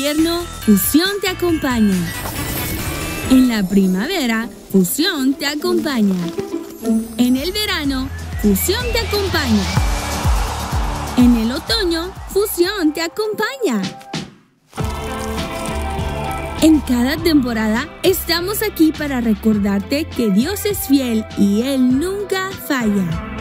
invierno, Fusión te acompaña. En la primavera, Fusión te acompaña. En el verano, Fusión te acompaña. En el otoño, Fusión te acompaña. En cada temporada estamos aquí para recordarte que Dios es fiel y Él nunca falla.